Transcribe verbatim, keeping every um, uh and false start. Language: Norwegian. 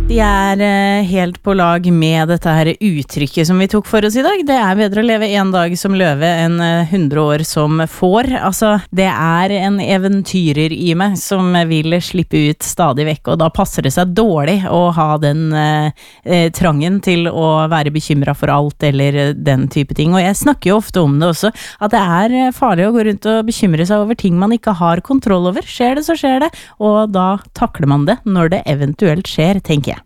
De er eh, helt på lag med dette her uttrykket som vi tok for oss i dag. Det er bedre å leve en dag som løve enn eh, hundre år som får. Altså, det er en eventyrer i meg som vil slippe ut stadig vekk, og da passer det seg dårlig å ha den eh, eh, trangen til å være bekymret for alt eller eh, den type ting. Og jeg snakker jo ofte om det også, at det er eh, farlig å gå rundt og bekymre seg over ting man ikke har kontroll over. Skjer det, så skjer det, og da takler man det når det eventuelt skjer, tenker jeg.